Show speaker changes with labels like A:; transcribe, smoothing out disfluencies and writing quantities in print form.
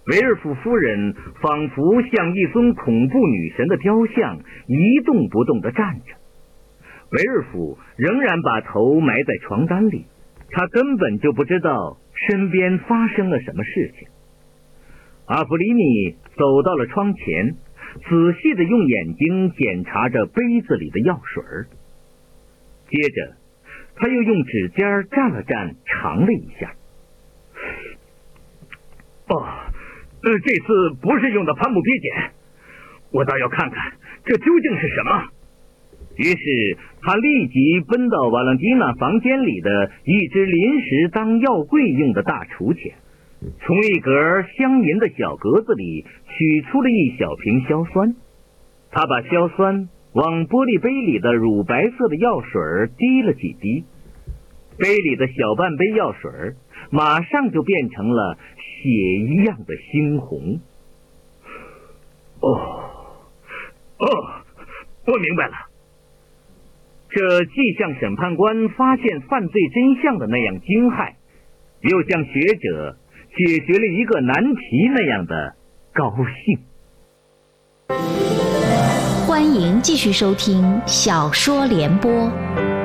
A: 维尔福夫人仿佛像一尊恐怖女神的雕像，一动不动地站着。维尔福仍然把头埋在床单里，他根本就不知道身边发生了什么事情。阿弗里尼走到了窗前，仔细地用眼睛检查着杯子里的药水，接着他又用指尖蘸了蘸，尝了一下。这次不是用的潘木鳖碱，我倒要看看这究竟是什么。于是他立即奔到瓦朗蒂娜房间里的一只临时当药柜用的大橱前，从一格镶银的小格子里取出了一小瓶硝酸。他把硝酸往玻璃杯里的乳白色的药水滴了几滴，杯里的小半杯药水马上就变成了血一样的猩红。我明白了，这既像审判官发现犯罪真相的那样惊骇，又像学者解决了一个难题那样的高兴。
B: 欢迎继续收听小说联播。